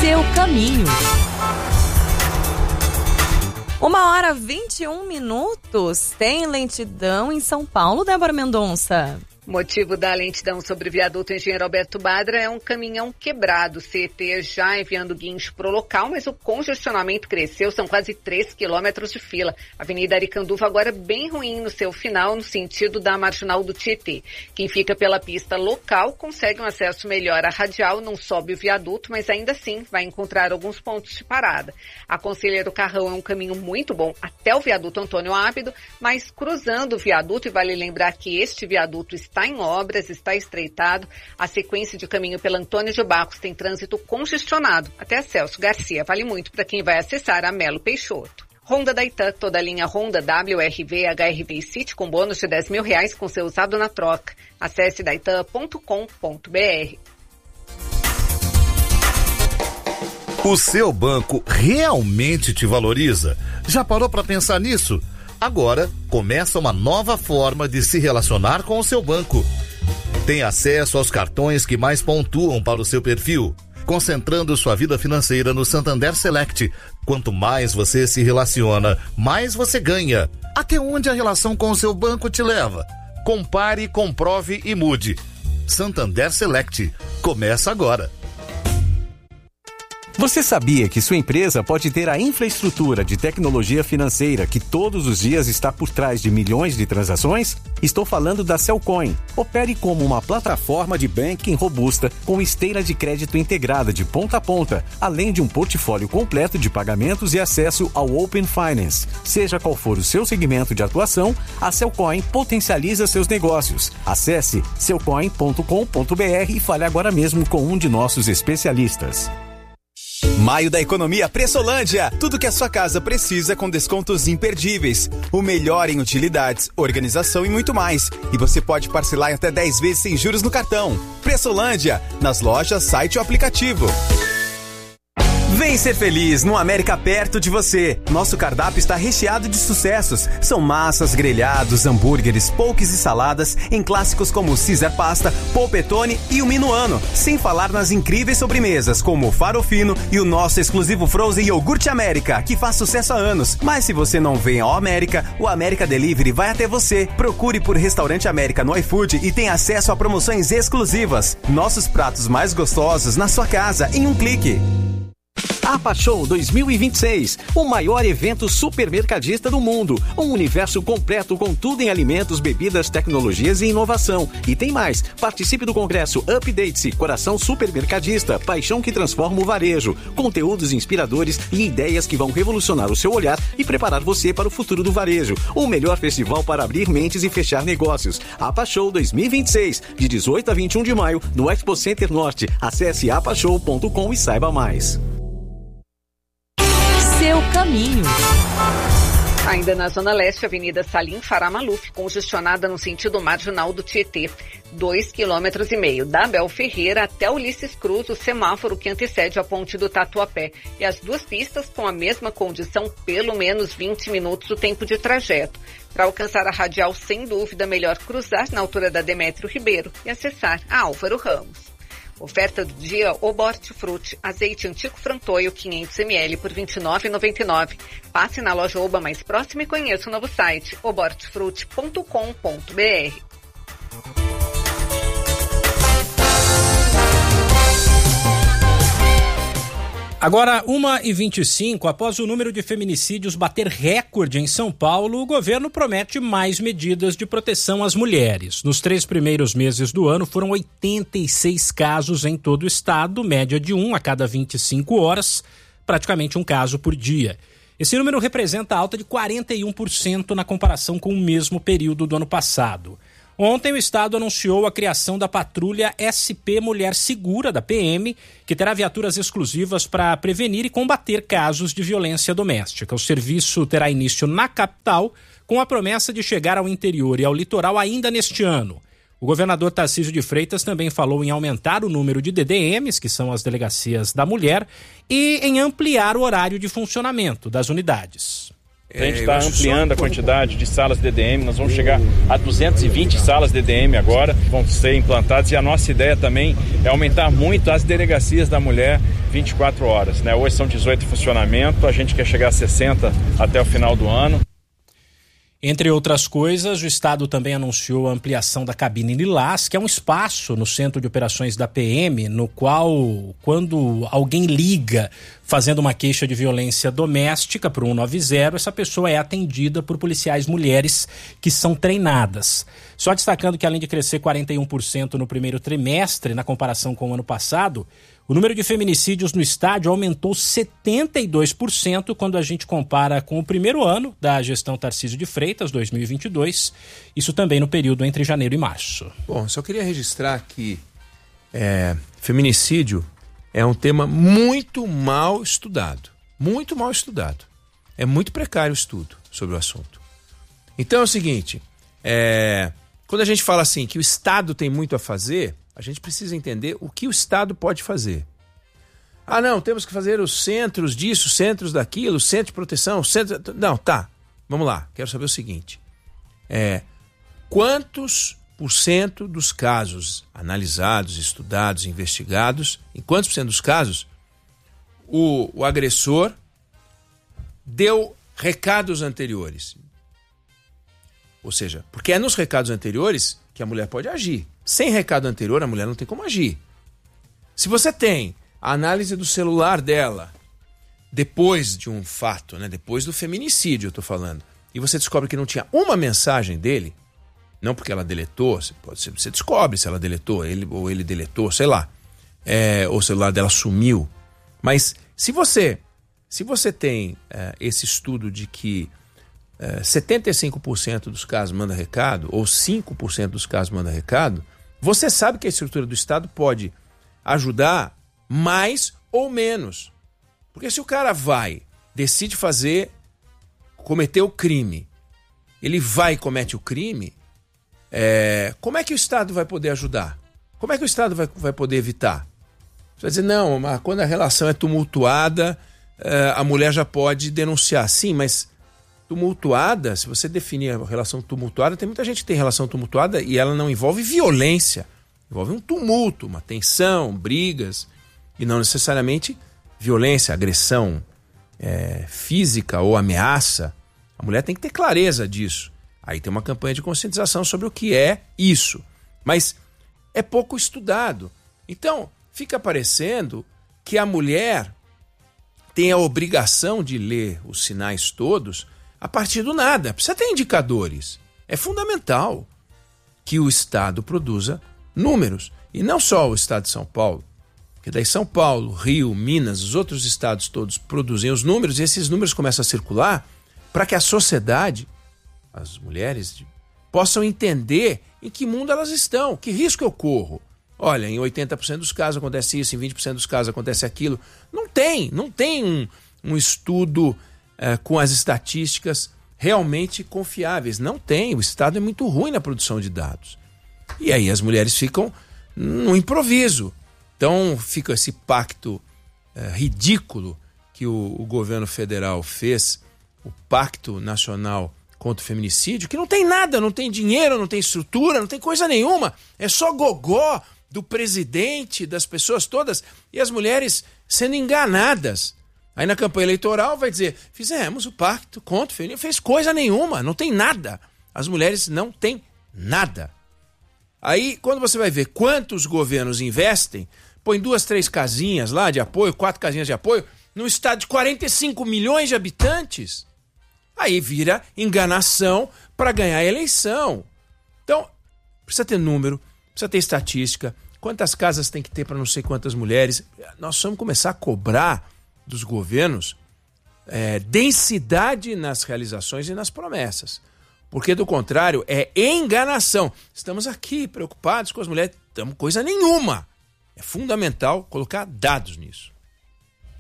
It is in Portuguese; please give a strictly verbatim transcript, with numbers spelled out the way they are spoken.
Seu caminho. Uma hora vinte e um minutos. Tem lentidão em São Paulo, Débora Mendonça. Motivo da lentidão sobre o viaduto Engenheiro Alberto Badra é um caminhão quebrado. O C E T já enviando guincho para o local, mas o congestionamento cresceu, são quase três quilômetros de fila. Avenida Aricanduva agora bem ruim no seu final, no sentido da marginal do Tietê. Quem fica pela pista local consegue um acesso melhor à radial, não sobe o viaduto, mas ainda assim vai encontrar alguns pontos de parada. A Conselheiro Carrão é um caminho muito bom até o viaduto Antônio Ábido, mas cruzando o viaduto, e vale lembrar que este viaduto está Está em obras, está estreitado. A sequência de caminho pela Antônio de Barros tem trânsito congestionado. Até Celso Garcia. Vale muito para quem vai acessar a Melo Peixoto. Honda da Itan, toda a linha Honda W R V, H R V e City com bônus de dez mil reais com seu usado na troca. Acesse daitan ponto com ponto b r. O seu banco realmente te valoriza? Já parou para pensar nisso? Agora, começa uma nova forma de se relacionar com o seu banco. Tem acesso aos cartões que mais pontuam para o seu perfil, concentrando sua vida financeira no Santander Select. Quanto mais você se relaciona, mais você ganha. Até onde a relação com o seu banco te leva? Compare, comprove e mude. Santander Select. Começa agora. Você sabia que sua empresa pode ter a infraestrutura de tecnologia financeira que todos os dias está por trás de milhões de transações? Estou falando da Cellcoin. Opere como uma plataforma de banking robusta com esteira de crédito integrada de ponta a ponta, além de um portfólio completo de pagamentos e acesso ao Open Finance. Seja qual for o seu segmento de atuação, a Cellcoin potencializa seus negócios. Acesse cellcoin ponto com ponto b r e fale agora mesmo com um de nossos especialistas. Maio da Economia Pressolândia. Tudo que a sua casa precisa com descontos imperdíveis. O melhor em utilidades, organização e muito mais. E você pode parcelar em até dez vezes sem juros no cartão. Pressolândia, nas lojas, site ou aplicativo. Vem ser feliz no América perto de você. Nosso cardápio está recheado de sucessos. São massas, grelhados, hambúrgueres, poques e saladas em clássicos como Caesar Pasta, Polpettone e o Minuano. Sem falar nas incríveis sobremesas como o Farofino e o nosso exclusivo Frozen Iogurte América, que faz sucesso há anos. Mas se você não vem ao América, o América Delivery vai até você. Procure por Restaurante América no iFood e tenha acesso a promoções exclusivas. Nossos pratos mais gostosos na sua casa em um clique. APA Show dois mil e vinte e seis, o maior evento supermercadista do mundo. Um universo completo com tudo em alimentos, bebidas, tecnologias e inovação. E tem mais, participe do congresso Update-se, Coração Supermercadista, paixão que transforma o varejo. Conteúdos inspiradores e ideias que vão revolucionar o seu olhar e preparar você para o futuro do varejo. O melhor festival para abrir mentes e fechar negócios. APA Show dois mil e vinte e seis, de dezoito a vinte e um de maio, no Expo Center Norte. Acesse apa show ponto com e saiba mais. Seu caminho. Ainda na Zona Leste, Avenida Salim Farah Maluf, congestionada no sentido marginal do Tietê. Dois quilômetros e meio. Da Abel Ferreira até Ulisses Cruz, o semáforo que antecede a ponte do Tatuapé. E as duas pistas com a mesma condição, pelo menos vinte minutos o tempo de trajeto. Para alcançar a radial, sem dúvida, melhor cruzar na altura da Demétrio Ribeiro e acessar a Álvaro Ramos. Oferta do dia, Oba Hortifruti, azeite Antico Frantoio quinhentos mililitros por vinte e nove reais e noventa e nove centavos. Passe na loja Oba mais próxima e conheça o novo site, oba hortifruti ponto com ponto b r. Agora, uma e vinte e cinco, após o número de feminicídios bater recorde em São Paulo, o governo promete mais medidas de proteção às mulheres. Nos três primeiros meses do ano, foram oitenta e seis casos em todo o estado, média de um a cada vinte e cinco horas, praticamente um caso por dia. Esse número representa alta de quarenta e um por cento na comparação com o mesmo período do ano passado. Ontem o Estado anunciou a criação da patrulha S P Mulher Segura, da P M, que terá viaturas exclusivas para prevenir e combater casos de violência doméstica. O serviço terá início na capital, com a promessa de chegar ao interior e ao litoral ainda neste ano. O governador Tarcísio de Freitas também falou em aumentar o número de D D Ms, que são as delegacias da mulher, e em ampliar o horário de funcionamento das unidades. A gente está ampliando a quantidade de salas D D M, nós vamos chegar a duzentas e vinte salas D D M agora, vão ser implantadas, e a nossa ideia também é aumentar muito as delegacias da mulher vinte e quatro horas, né? Hoje são dezoito em funcionamento, a gente quer chegar a sessenta até o final do ano. Entre outras coisas, o Estado também anunciou a ampliação da cabine Lilás, que é um espaço no Centro de Operações da P M, no qual, quando alguém liga fazendo uma queixa de violência doméstica para o cento e noventa, essa pessoa é atendida por policiais mulheres que são treinadas. Só destacando que, além de crescer quarenta e um por cento no primeiro trimestre, na comparação com o ano passado, o número de feminicídios no estado aumentou setenta e dois por cento quando a gente compara com o primeiro ano da gestão Tarcísio de Freitas, dois mil e vinte e dois, isso também no período entre janeiro e março. Bom, só queria registrar que é, feminicídio é um tema muito mal estudado, muito mal estudado. É muito precário o estudo sobre o assunto. Então é o seguinte, é, quando a gente fala assim que o Estado tem muito a fazer, a gente precisa entender o que o Estado pode fazer. Ah, não, temos que fazer os centros disso, centros daquilo, centro de proteção, centro... Não, tá, vamos lá, quero saber o seguinte. É, quantos por cento dos casos analisados, estudados, investigados, em quantos por cento dos casos o, o agressor deu recados anteriores? Ou seja, porque é nos recados anteriores que a mulher pode agir. Sem recado anterior, a mulher não tem como agir. Se você tem a análise do celular dela depois de um fato, né, depois do feminicídio, eu estou falando, e você descobre que não tinha uma mensagem dele, não porque ela deletou, você, pode, você descobre se ela deletou, ele, ou ele deletou, sei lá, é, ou o celular dela sumiu. Mas se você, se você tem é, esse estudo de que é, setenta e cinco por cento dos casos manda recado, ou cinco por cento dos casos manda recado, você sabe que a estrutura do Estado pode ajudar mais ou menos. Porque se o cara vai, decide fazer, cometer o crime, ele vai e comete o crime, é, como é que o Estado vai poder ajudar? Como é que o Estado vai, vai poder evitar? Você vai dizer, não, mas quando a relação é tumultuada, é, a mulher já pode denunciar. Sim, mas tumultuada, se você definir a relação tumultuada, tem muita gente que tem relação tumultuada e ela não envolve violência. Envolve um tumulto, uma tensão, brigas, e não necessariamente violência, agressão é, física ou ameaça. A mulher tem que ter clareza disso. Aí tem uma campanha de conscientização sobre o que é isso. Mas é pouco estudado. Então, fica parecendo que a mulher tem a obrigação de ler os sinais todos a partir do nada. Precisa ter indicadores. É fundamental que o Estado produza números. E não só o Estado de São Paulo, porque daí São Paulo, Rio, Minas, os outros estados todos produzem os números e esses números começam a circular para que a sociedade, as mulheres, possam entender em que mundo elas estão, que risco eu corro. Olha, em oitenta por cento dos casos acontece isso, em vinte por cento dos casos acontece aquilo. Não tem, não tem um, um estudo é, com as estatísticas realmente confiáveis. Não tem, o Estado é muito ruim na produção de dados. E aí as mulheres ficam no improviso. Então fica esse pacto é, ridículo que o, o governo federal fez, o Pacto Nacional contra o Feminicídio, que não tem nada, não tem dinheiro, não tem estrutura, não tem coisa nenhuma. É só gogó do presidente, das pessoas todas, e as mulheres sendo enganadas. Aí na campanha eleitoral vai dizer, fizemos o pacto contra o feminicídio, fez coisa nenhuma, não tem nada. As mulheres não têm nada. Aí, quando você vai ver quantos governos investem, põe duas, três casinhas lá de apoio, quatro casinhas de apoio, num estado de quarenta e cinco milhões de habitantes, aí vira enganação para ganhar a eleição. Então, precisa ter número, precisa ter estatística, quantas casas tem que ter para não sei quantas mulheres. Nós vamos começar a cobrar dos governos é, densidade nas realizações e nas promessas. Porque, do contrário, é enganação. Estamos aqui preocupados com as mulheres. Não estamos coisa nenhuma. É fundamental colocar dados nisso.